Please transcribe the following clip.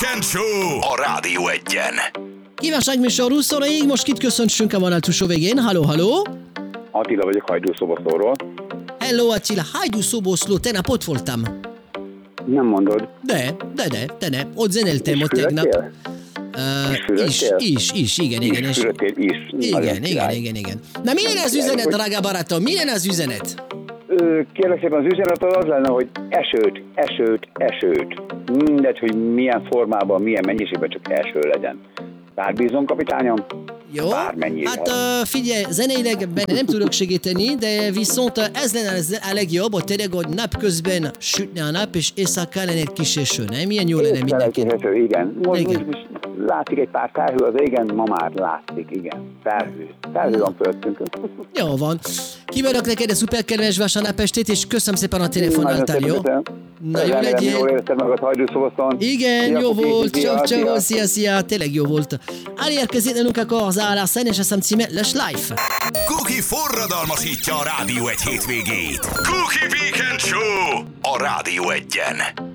Weekend Show a Rádió Egyen. Kívánságműsor 20 óraig, most kit köszöntsünk a vonal túlsó végén. Halló, halló! Attila vagyok Hajdú-Szoboszlóról. Hello Attila, Hajdú-Szoboszló, tegnap ott voltam. Nem mondod. De, ott zenéltem ott tegnap. Igen. Igen. Na mi lenne az üzenet, drága barátom? Mi lenne az üzenet? Kérlek szépen, az üzenet az lenne, hogy esőt. Mindegy, hogy milyen formában, milyen mennyiségben, csak eső legyen. Bár bízom, kapitányom? Jó, hát figyelj, zeneileg benne nem tudok segíteni, de viszont ez lenne a legjobb, hogy tényleg, hogy napközben sütne a nap, és éjszaka lenne egy kis eső, nem? Milyen jó lenne mindenkinek. Igen. Most látszik egy pár felhő az égen, ma már látszik, igen. Felhő van fölöttünk. Jó van. Kívánok neked egy szuper kedves vasárnapestét, és köszönöm szépen a telefonáltál, jó? Na, jó legyél. Jól érezted magad Hajdú-Szoboszlón. Igen, jó volt. Ciao, szia. Tényleg jó volt. Elérkezett nálunk a Korzára, szenesen címe Les Life. Cookie forradalmasítja a Rádió Egy hétvégét. Cookie Weekend Show a Rádió Egyen.